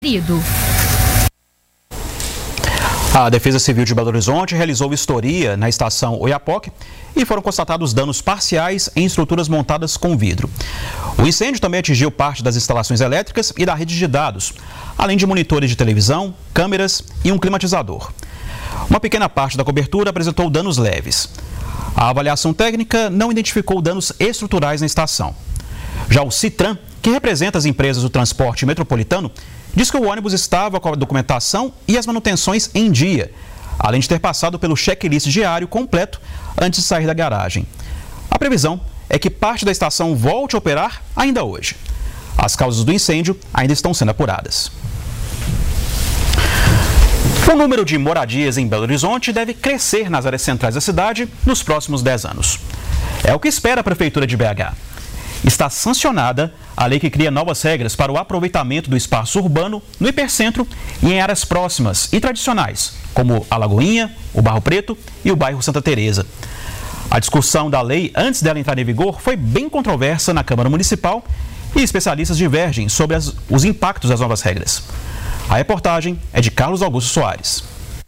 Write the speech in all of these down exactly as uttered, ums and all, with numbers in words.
A Defesa Civil de Belo Horizonte realizou vistoria na estação Oiapoque e foram constatados danos parciais em estruturas montadas com vidro. O incêndio também atingiu parte das instalações elétricas e da rede de dados, além de monitores de televisão, câmeras e um climatizador. Uma pequena parte da cobertura apresentou danos leves. A avaliação técnica não identificou danos estruturais na estação. Já o Citran, que representa as empresas do transporte metropolitano, diz que o ônibus estava com a documentação e as manutenções em dia, além de ter passado pelo checklist diário completo antes de sair da garagem. A previsão é que parte da estação volte a operar ainda hoje. As causas do incêndio ainda estão sendo apuradas. O número de moradias em Belo Horizonte deve crescer nas áreas centrais da cidade nos próximos dez anos. É o que espera a Prefeitura de B H. Está sancionada a lei que cria novas regras para o aproveitamento do espaço urbano no hipercentro e em áreas próximas e tradicionais, como a Lagoinha, o Barro Preto e o bairro Santa Teresa. A discussão da lei antes dela entrar em vigor foi bem controversa na Câmara Municipal e especialistas divergem sobre as, os impactos das novas regras. A reportagem é de Carlos Augusto Soares.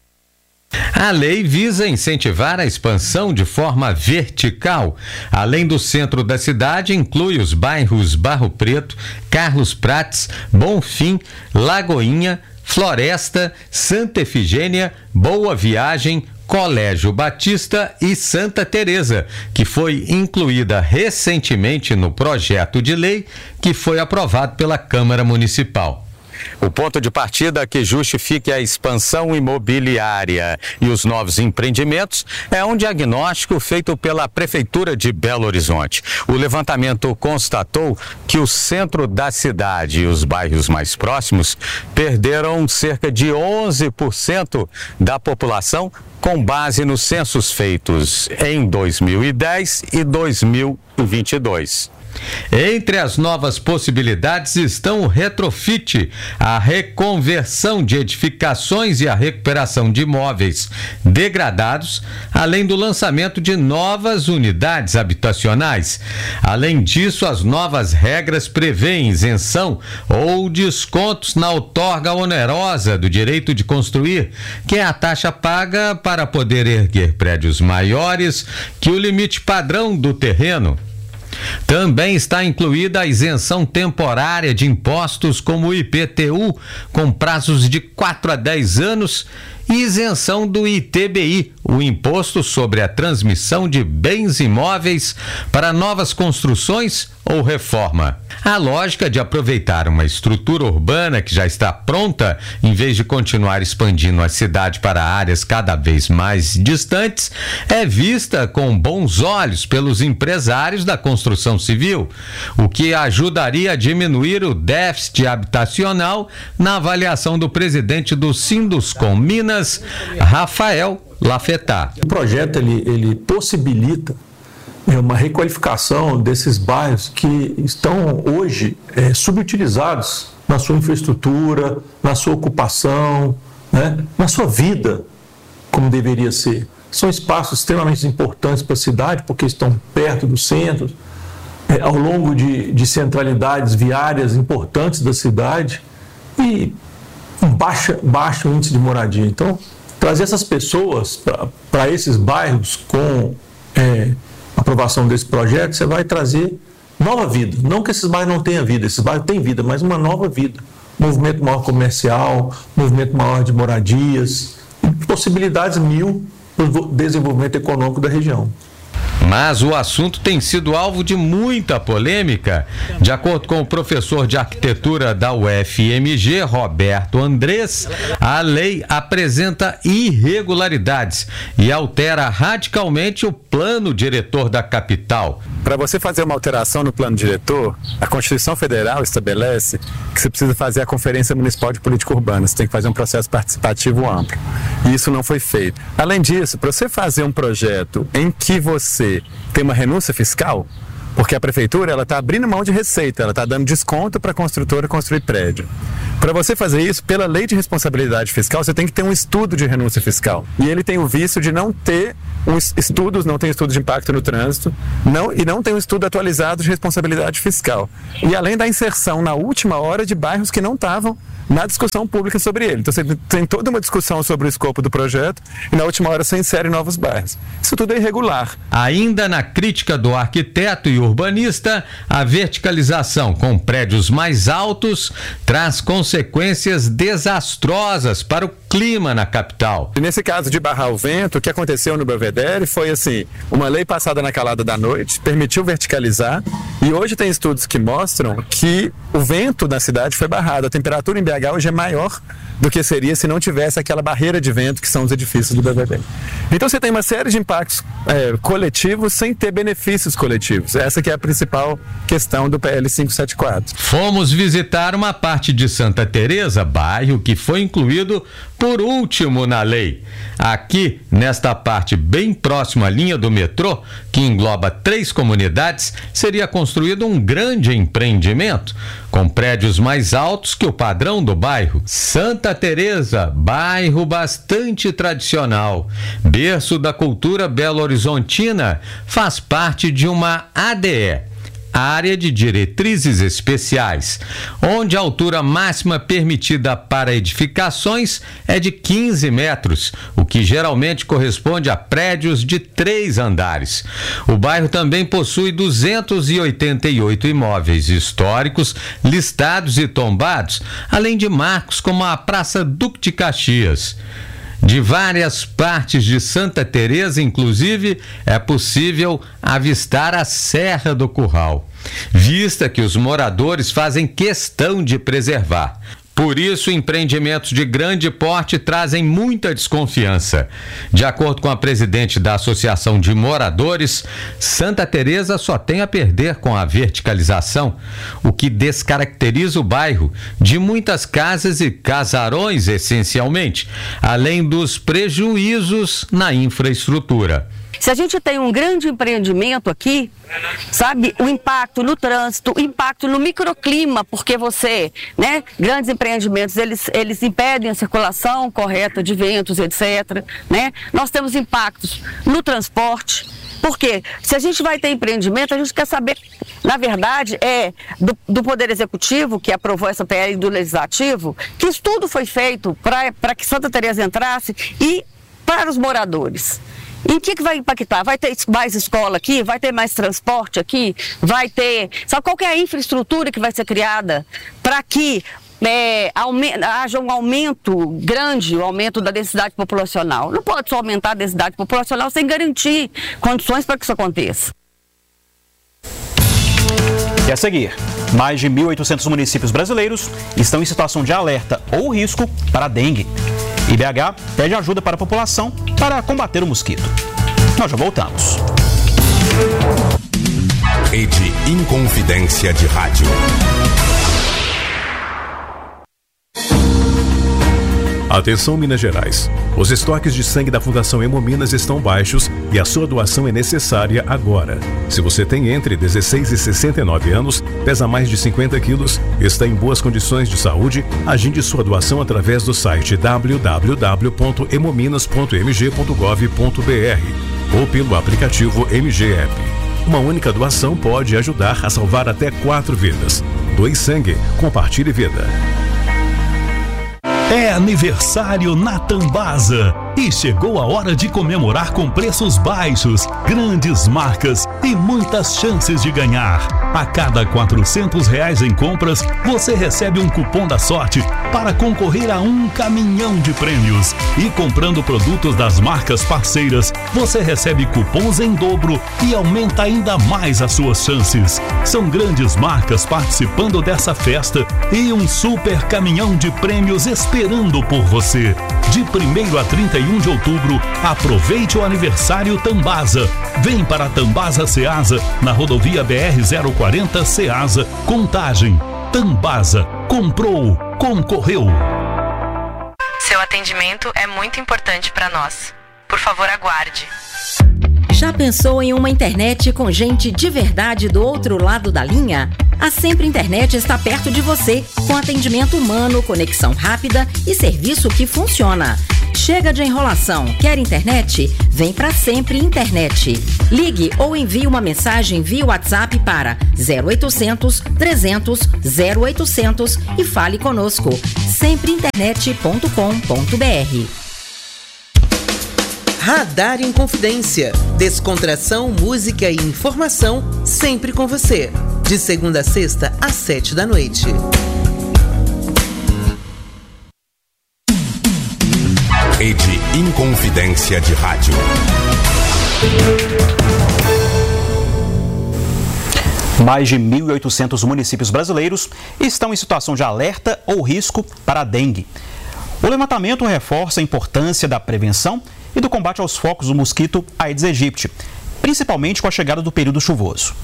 A lei visa incentivar a expansão de forma vertical. Além do centro da cidade, inclui os bairros Barro Preto, Carlos Prates, Bonfim, Lagoinha, Floresta, Santa Efigênia, Boa Viagem, Colégio Batista e Santa Teresa, que foi incluída recentemente no projeto de lei que foi aprovado pela Câmara Municipal. O ponto de partida que justifique a expansão imobiliária e os novos empreendimentos é um diagnóstico feito pela Prefeitura de Belo Horizonte. O levantamento constatou que o centro da cidade e os bairros mais próximos perderam cerca de onze por cento da população com base nos censos feitos em dois mil e dez e dois mil e vinte e dois. Entre as novas possibilidades estão o retrofit, a reconversão de edificações e a recuperação de imóveis degradados, além do lançamento de novas unidades habitacionais. Além disso, as novas regras prevêem isenção ou descontos na outorga onerosa do direito de construir, que é a taxa paga para poder erguer prédios maiores que o limite padrão do terreno. Também está incluída a isenção temporária de impostos como o I P T U, com prazos de quatro a dez anos, e isenção do I T B I, o Imposto sobre a Transmissão de Bens Imóveis, para novas construções ou reforma. A lógica de aproveitar uma estrutura urbana que já está pronta, em vez de continuar expandindo a cidade para áreas cada vez mais distantes, é vista com bons olhos pelos empresários da construção civil, o que ajudaria a diminuir o déficit habitacional, na avaliação do presidente do Sinduscom Minas, Rafael Lafetá. O projeto ele, ele possibilita é uma requalificação desses bairros que estão hoje é, subutilizados na sua infraestrutura, na sua ocupação, né, na sua vida, como deveria ser. São espaços extremamente importantes para a cidade, porque estão perto do centro, é, ao longo de, de centralidades viárias importantes da cidade e um baixa, baixo índice de moradia. Então, trazer essas pessoas para esses bairros com é, aprovação desse projeto, você vai trazer nova vida. Não que esses bairros não tenham vida, esses bairros têm vida, mas uma nova vida. Movimento maior comercial, movimento maior de moradias, possibilidades mil para o desenvolvimento econômico da região. Mas o assunto tem sido alvo de muita polêmica. De acordo com o professor de arquitetura da U F M G, Roberto Andrés, a lei apresenta irregularidades e altera radicalmente o plano diretor da capital. Para você fazer uma alteração no plano diretor, a Constituição Federal estabelece que você precisa fazer a Conferência Municipal de Política Urbana, você tem que fazer um processo participativo amplo. E isso não foi feito. Além disso, para você fazer um projeto em que você tem uma renúncia fiscal, porque a prefeitura ela está abrindo mão de receita, ela está dando desconto para a construtora construir prédio. Para você fazer isso, pela lei de responsabilidade fiscal, você tem que ter um estudo de renúncia fiscal. E ele tem o vício de não ter um estudos, não tem estudo de impacto no trânsito, não, e não tem um estudo atualizado de responsabilidade fiscal. E além da inserção na última hora de bairros que não estavam na discussão pública sobre ele. Então você tem toda uma discussão sobre o escopo do projeto e na última hora você insere novos bairros. Isso tudo é irregular. Ainda na crítica do arquiteto e urbanista, a verticalização com prédios mais altos traz consequências desastrosas para o clima na capital. E nesse caso de barrar o vento, o que aconteceu no Belvedere foi assim, uma lei passada na calada da noite permitiu verticalizar e hoje tem estudos que mostram que o vento na cidade foi barrado. A temperatura em B H hoje é maior do que seria se não tivesse aquela barreira de vento que são os edifícios do Belvedere. Então você tem uma série de impactos é, coletivos sem ter benefícios coletivos. Essa que é a principal questão do P L quinhentos e setenta e quatro. Fomos visitar uma parte de Santa Teresa, bairro que foi incluído por último na lei. Aqui, nesta parte bem próxima à linha do metrô, que engloba três comunidades, seria construído um grande empreendimento, com prédios mais altos que o padrão do bairro. Santa Teresa, bairro bastante tradicional, berço da cultura belo-horizontina, faz parte de uma A D E. Área de Diretrizes Especiais, onde a altura máxima permitida para edificações é de quinze metros, o que geralmente corresponde a prédios de três andares. O bairro também possui duzentos e oitenta e oito imóveis históricos listados e tombados, além de marcos como a Praça Duque de Caxias. De várias partes de Santa Teresa, inclusive, é possível avistar a Serra do Curral, vista que os moradores fazem questão de preservar. Por isso, empreendimentos de grande porte trazem muita desconfiança. De acordo com a presidente da Associação de Moradores, Santa Teresa só tem a perder com a verticalização, o que descaracteriza o bairro de muitas casas e casarões, essencialmente, além dos prejuízos na infraestrutura. Se a gente tem um grande empreendimento aqui, sabe, o impacto no trânsito, o impacto no microclima, porque você, né, grandes empreendimentos, eles, eles impedem a circulação correta de ventos, etcétera, né? Nós temos impactos no transporte, porque se a gente vai ter empreendimento, a gente quer saber, na verdade, é do, do Poder Executivo, que aprovou essa P L do Legislativo, que estudo foi feito para que Santa Teresa entrasse e para os moradores. Em que que vai impactar? Vai ter mais escola aqui? Vai ter mais transporte aqui? Vai ter... Sabe qual que é a infraestrutura que vai ser criada para que é, aume... haja um aumento grande, o um aumento da densidade populacional? Não pode só aumentar a densidade populacional sem garantir condições para que isso aconteça. E a seguir, mais de mil e oitocentos municípios brasileiros estão em situação de alerta ou risco para a dengue. I B H pede ajuda para a população para combater o mosquito. Nós já voltamos. Rede Inconfidência de Rádio. Atenção, Minas Gerais. Os estoques de sangue da Fundação Hemominas estão baixos e a sua doação é necessária agora. Se você tem entre dezesseis e sessenta e nove anos, pesa mais de cinquenta quilos, está em boas condições de saúde, agende sua doação através do site w w w ponto hemominas ponto m g ponto gov ponto b r ou pelo aplicativo M G App. Uma única doação pode ajudar a salvar até quatro vidas. Doe sangue, compartilhe vida. É aniversário na Tambasa e chegou a hora de comemorar com preços baixos, grandes marcas e muitas chances de ganhar. A cada quatrocentos reais em compras, você recebe um cupom da sorte para concorrer a um caminhão de prêmios. E comprando produtos das marcas parceiras, você recebe cupons em dobro e aumenta ainda mais as suas chances. São grandes marcas participando dessa festa e um super caminhão de prêmios esperando por você. De primeiro a trinta e um de outubro, aproveite o aniversário Tambasa. Vem para Tambasa Ceasa, na rodovia B R zero quarenta Ceasa, Contagem. Tambasa, comprou, concorreu. Seu atendimento é muito importante para nós. Por favor, aguarde. Já pensou em uma internet com gente de verdade do outro lado da linha? A Sempre Internet está perto de você, com atendimento humano, conexão rápida e serviço que funciona. Chega de enrolação. Quer internet? Vem pra Sempre Internet. Ligue ou envie uma mensagem via WhatsApp para zero oitocentos, trezentos, zero oitocentos e fale conosco. sempre internet ponto com ponto br. Radar Inconfidência. Descontração, música e informação sempre com você. De segunda a sexta às sete da noite. Rede Inconfidência de Rádio. Mais de mil e oitocentos municípios brasileiros estão em situação de alerta ou risco para a dengue. O levantamento reforça a importância da prevenção e do combate aos focos do mosquito Aedes aegypti, principalmente com a chegada do período chuvoso.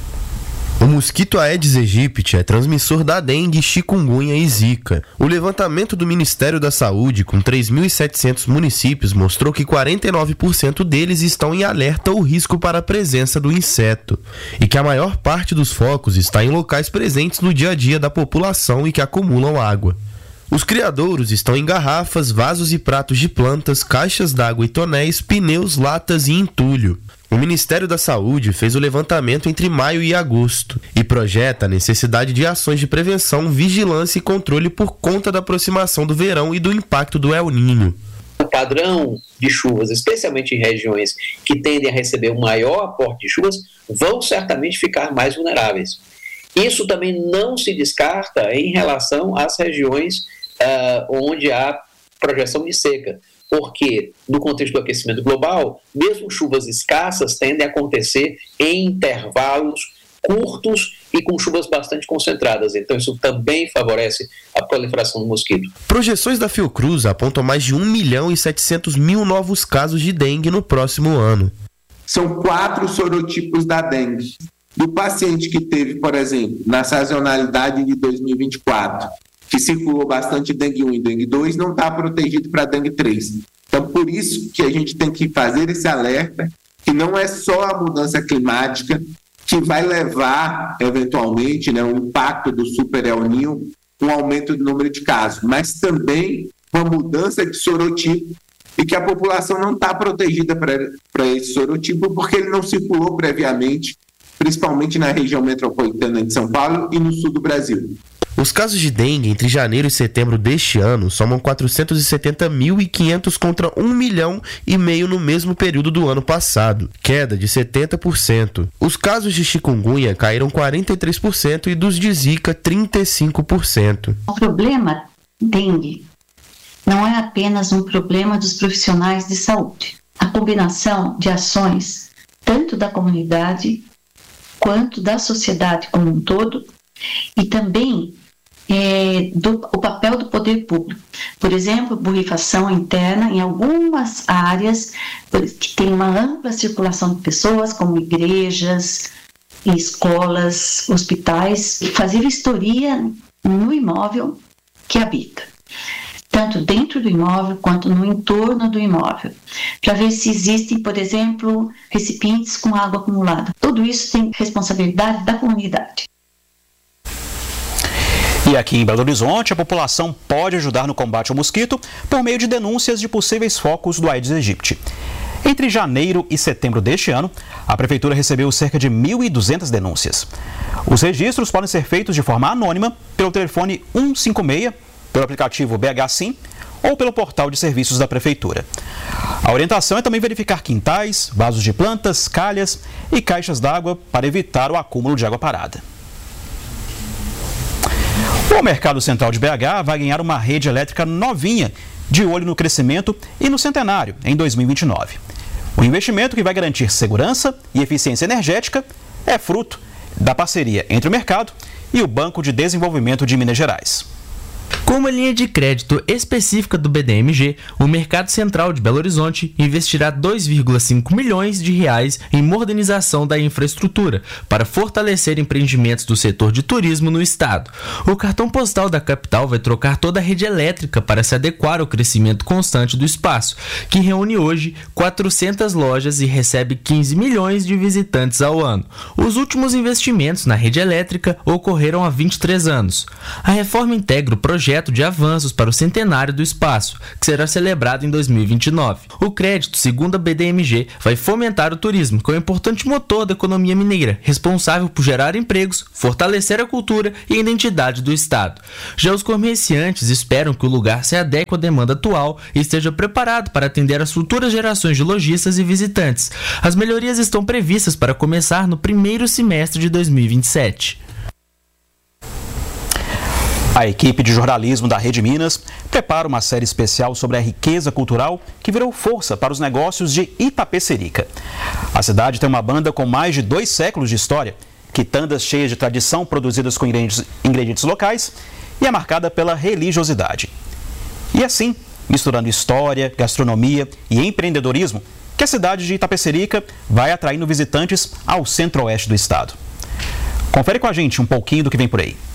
O mosquito Aedes aegypti é transmissor da dengue, chikungunya e zika. O levantamento do Ministério da Saúde, com três mil e setecentos municípios, mostrou que quarenta e nove por cento deles estão em alerta ou risco para a presença do inseto, e que a maior parte dos focos está em locais presentes no dia a dia da população e que acumulam água. Os criadouros estão em garrafas, vasos e pratos de plantas, caixas d'água e tonéis, pneus, latas e entulho. O Ministério da Saúde fez o levantamento entre maio e agosto e projeta a necessidade de ações de prevenção, vigilância e controle por conta da aproximação do verão e do impacto do El Niño. O padrão de chuvas, especialmente em regiões que tendem a receber um maior aporte de chuvas, vão certamente ficar mais vulneráveis. Isso também não se descarta em relação às regiões uh, onde há projeção de seca. Porque, no contexto do aquecimento global, mesmo chuvas escassas tendem a acontecer em intervalos curtos e com chuvas bastante concentradas. Então, isso também favorece a proliferação do mosquito. Projeções da Fiocruz apontam mais de um milhão e setecentos mil novos casos de dengue no próximo ano. São quatro sorotipos da dengue. Do paciente que teve, por exemplo, na sazonalidade de dois mil e vinte e quatro, que circulou bastante dengue um e dengue dois, não está protegido para dengue três. Então, por isso que a gente tem que fazer esse alerta, que não é só a mudança climática que vai levar, eventualmente, né, o impacto do super El Niño, um aumento do número de casos, mas também uma mudança de sorotipo e que a população não está protegida para esse sorotipo porque ele não circulou previamente, principalmente na região metropolitana de São Paulo e no sul do Brasil. Os casos de dengue entre janeiro e setembro deste ano somam quatrocentos e setenta mil e quinhentos contra um milhão e meio no mesmo período do ano passado, queda de setenta por cento. Os casos de chikungunya caíram quarenta e três por cento e dos de zika trinta e cinco por cento. O problema dengue não é apenas um problema dos profissionais de saúde. A combinação de ações, tanto da comunidade quanto da sociedade como um todo, e também é, do, o papel do poder público. Por exemplo, borrifação interna em algumas áreas que tem uma ampla circulação de pessoas, como igrejas, escolas, hospitais, e fazer vistoria no imóvel que habita, tanto dentro do imóvel quanto no entorno do imóvel, para ver se existem, por exemplo, recipientes com água acumulada. Tudo isso tem responsabilidade da comunidade. E aqui em Belo Horizonte, a população pode ajudar no combate ao mosquito por meio de denúncias de possíveis focos do Aedes aegypti. Entre janeiro e setembro deste ano, a Prefeitura recebeu cerca de mil e duzentas denúncias. Os registros podem ser feitos de forma anônima pelo telefone um cinco seis, pelo aplicativo B H Sim ou pelo portal de serviços da Prefeitura. A orientação é também verificar quintais, vasos de plantas, calhas e caixas d'água para evitar o acúmulo de água parada. O Mercado Central de B H vai ganhar uma rede elétrica novinha, de olho no crescimento e no centenário, em dois mil e vinte e nove. O investimento, que vai garantir segurança e eficiência energética, é fruto da parceria entre o mercado e o Banco de Desenvolvimento de Minas Gerais. Com uma linha de crédito específica do B D M G, o Mercado Central de Belo Horizonte investirá dois vírgula cinco milhões de reais em modernização da infraestrutura para fortalecer empreendimentos do setor de turismo no estado. O cartão postal da capital vai trocar toda a rede elétrica para se adequar ao crescimento constante do espaço, que reúne hoje quatrocentas lojas e recebe quinze milhões de visitantes ao ano. Os últimos investimentos na rede elétrica ocorreram há vinte e três anos. A reforma integra o projeto projeto de avanços para o centenário do espaço, que será celebrado em dois mil e vinte e nove. O crédito, segundo a B D M G, vai fomentar o turismo, que é um importante motor da economia mineira, responsável por gerar empregos, fortalecer a cultura e a identidade do estado. Já os comerciantes esperam que o lugar se adeque à demanda atual e esteja preparado para atender as futuras gerações de lojistas e visitantes. As melhorias estão previstas para começar no primeiro semestre de dois mil e vinte e sete. A equipe de jornalismo da Rede Minas prepara uma série especial sobre a riqueza cultural que virou força para os negócios de Itapecerica. A cidade tem uma banda com mais de dois séculos de história, quitandas cheias de tradição produzidas com ingredientes, ingredientes locais e é marcada pela religiosidade. E assim, misturando história, gastronomia e empreendedorismo, que a cidade de Itapecerica vai atraindo visitantes ao centro-oeste do estado. Confere com a gente um pouquinho do que vem por aí.